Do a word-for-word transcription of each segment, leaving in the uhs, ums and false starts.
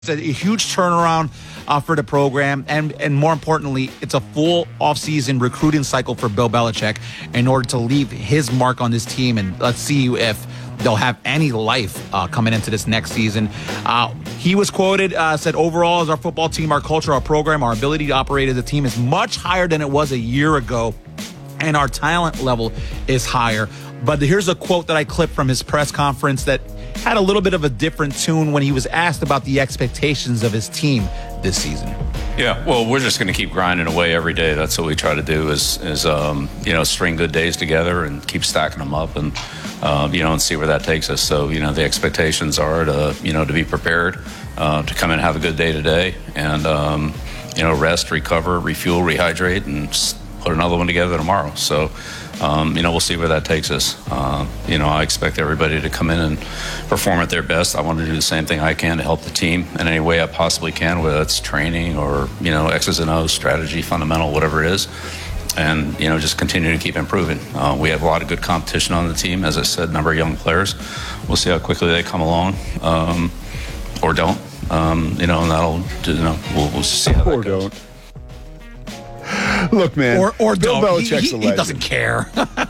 It's a, a huge turnaround uh, for the program, and and more importantly, it's a full offseason recruiting cycle for Bill Belichick in order to leave his mark on this team, and let's see if they'll have any life uh, coming into this next season. Uh, he was quoted, uh, said, overall, as our football team, our culture, our program, our ability to operate as a team is much higher than it was a year ago, and our talent level is higher. But here's a quote that I clipped from his press conference that had a little bit of a different tune when he was asked about the expectations of his team this season. Yeah, well, we're just going to keep grinding away every day. That's what we try to do is, is um, you know, string good days together and keep stacking them up and, uh, you know, and see where that takes us. So, you know, the expectations are to, you know, to be prepared, uh, to come in and have a good day today and, um, you know, rest, recover, refuel, rehydrate, and put another one together tomorrow. So, Um, you know, we'll see where that takes us. Uh, you know, I expect everybody to come in and perform at their best. I want to do the same thing I can to help the team in any way I possibly can, whether it's training or, you know, X's and O's, strategy, fundamental, whatever it is. And, you know, just continue to keep improving. Uh, we have a lot of good competition on the team. As I said, a number of young players. We'll see how quickly they come along um, or don't. Um, you know, and that'll, you know, we'll, we'll see how that or goes. don't. Look, man, or or Bill don't. Belichick's he, a he, he doesn't care.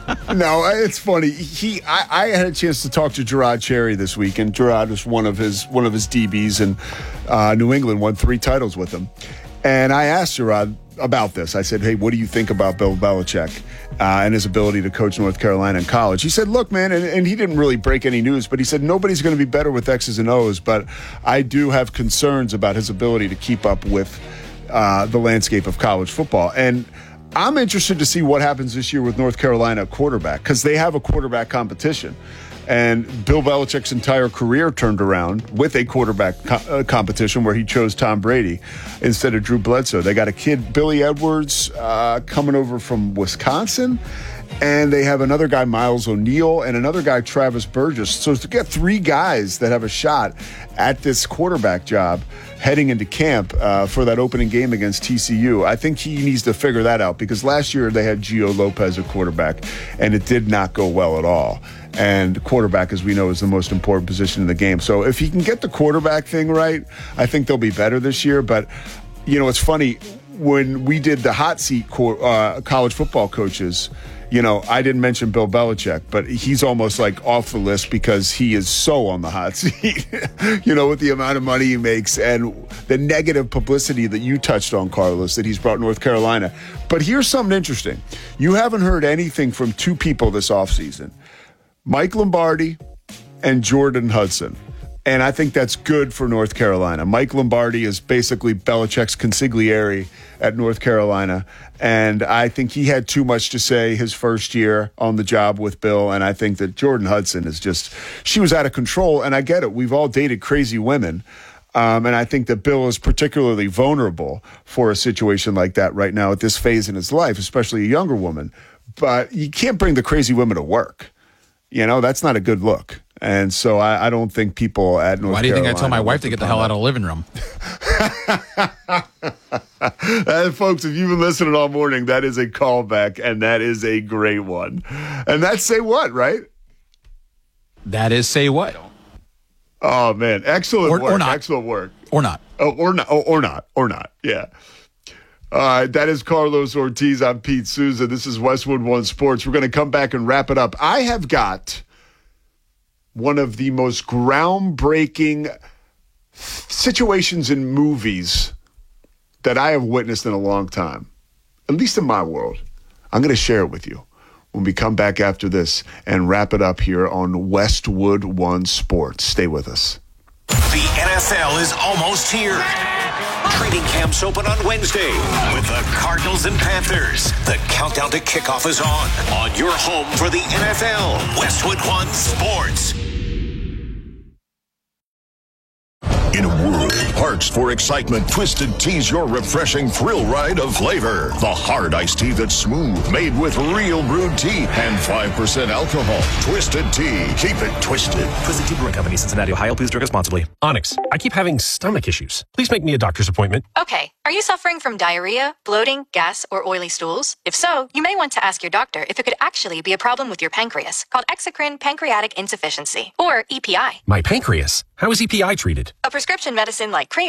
No, it's funny. He, I, I had a chance to talk to Gerard Cherry this week, and Gerard was one of his one of his D Bs, and uh, New England won three titles with him. And I asked Gerard about this. I said, "Hey, what do you think about Bill Belichick uh, and his ability to coach North Carolina in college?" He said, "Look, man," and, and he didn't really break any news, but he said nobody's going to be better with X's and O's, but I do have concerns about his ability to keep up with Uh, the landscape of college football. And I'm interested to see what happens this year with North Carolina quarterback, because they have a quarterback competition. And Bill Belichick's entire career turned around with a quarterback co- uh, competition where he chose Tom Brady instead of Drew Bledsoe. They got a kid, Billy Edwards, uh, coming over from Wisconsin. And they have another guy, Miles O'Neill, and another guy, Travis Burgess. So to get three guys that have a shot at this quarterback job heading into camp uh, for that opening game against T C U, I think he needs to figure that out, because last year they had Gio Lopez at quarterback, and it did not go well at all. And quarterback, as we know, is the most important position in the game. So if he can get the quarterback thing right, I think they'll be better this year. But, you know, it's funny, when we did the hot seat co- uh, college football coaches, you know, I didn't mention Bill Belichick, but he's almost like off the list because he is so on the hot seat, you know, with the amount of money he makes and the negative publicity that you touched on, Carlos, that he's brought North Carolina. But here's something interesting. You haven't heard anything from two people this offseason, Mike Lombardi and Jordan Hudson. And I think that's good for North Carolina. Mike Lombardi is basically Belichick's consigliere at North Carolina. And I think he had too much to say his first year on the job with Bill. And I think that Jordan Hudson is just, she was out of control. And I get it. We've all dated crazy women. Um, and I think that Bill is particularly vulnerable for a situation like that right now at this phase in his life, especially a younger woman. But you can't bring the crazy women to work. You know, that's not a good look. And so I, I don't think people at North Carolina... Why do you think I told my wife to get the hell out of the living room? uh, folks, if you've been listening all morning, that is a callback, and that is a great one. And that's Say What, right? That is Say What. Oh, man. Excellent or, work. Or not. Excellent work. Or not. Oh, or not. Oh, or not. Or not. Yeah. All right, that is Carlos Ortiz. I'm Pete Souza. This is Westwood One Sports. We're going to come back and wrap it up. I have got one of the most groundbreaking situations in movies that I have witnessed in a long time, at least in my world. I'm going to share it with you when we come back after this and wrap it up here on Westwood One Sports. Stay with us. The N F L is almost here. Training camps open on Wednesday with the Cardinals and Panthers. The countdown to kickoff is on. On your home for the N F L, Westwood One Sports. In a world parched for excitement, Twisted Tea's your refreshing thrill ride of flavor. The hard iced tea that's smooth, made with real brewed tea and five percent alcohol. Twisted Tea. Keep it twisted. Twisted Tea Brewing Company, Cincinnati, Ohio. Please drink responsibly. Onyx, I keep having stomach issues. Please make me a doctor's appointment. Okay, Are you suffering from diarrhea, bloating, gas, or oily stools? If so, you may want to ask your doctor if it could actually be a problem with your pancreas, called exocrine pancreatic insufficiency, or E P I. My pancreas? How is E P I treated? A prescription medicine like Creon